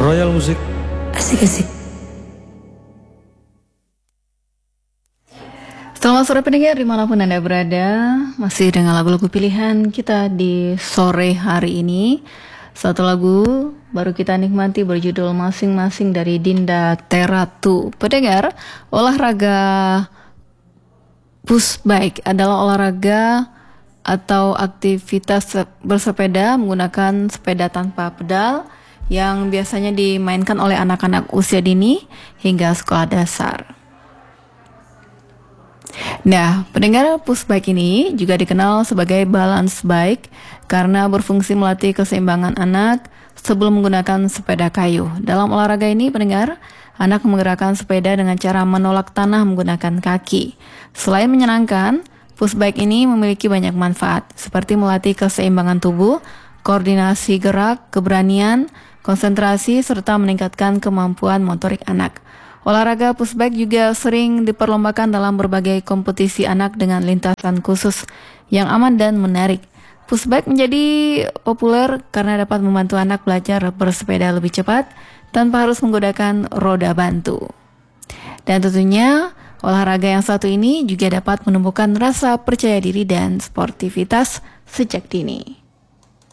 Royal Music. Asik-asik. Selamat sore pendengar dimanapun Anda berada. Masih dengan lagu-lagu pilihan kita di sore hari ini. Satu lagu baru kita nikmati berjudul Masing-masing dari Dinda Teratu. Pendengar, olahraga push bike adalah olahraga atau aktivitas bersepeda menggunakan sepeda tanpa pedal yang biasanya dimainkan oleh anak-anak usia dini hingga sekolah dasar. Nah, pendengar, push bike ini juga dikenal sebagai balance bike karena berfungsi melatih keseimbangan anak sebelum menggunakan sepeda kayu. Dalam olahraga ini, pendengar, anak menggerakkan sepeda dengan cara menolak tanah menggunakan kaki. Selain menyenangkan, push bike ini memiliki banyak manfaat, seperti melatih keseimbangan tubuh, koordinasi gerak, keberanian, konsentrasi, serta meningkatkan kemampuan motorik anak. Olahraga push bike juga sering diperlombakan dalam berbagai kompetisi anak dengan lintasan khusus yang aman dan menarik. Push bike menjadi populer karena dapat membantu anak belajar bersepeda lebih cepat tanpa harus menggunakan roda bantu. Dan tentunya olahraga yang satu ini juga dapat menumbuhkan rasa percaya diri dan sportivitas sejak dini.